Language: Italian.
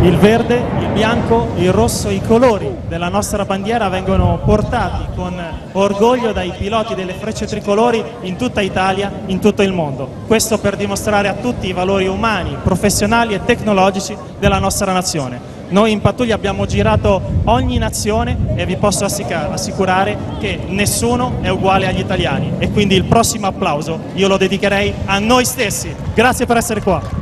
Il verde, il bianco, il rosso, i colori della nostra bandiera vengono portati con orgoglio dai piloti delle Frecce Tricolori in tutta Italia, in tutto il mondo. Questo per dimostrare a tutti i valori umani, professionali e tecnologici della nostra nazione. Noi in pattuglia abbiamo girato ogni nazione e vi posso assicurare che nessuno è uguale agli italiani, e quindi il prossimo applauso io lo dedicherei a noi stessi. Grazie per essere qua.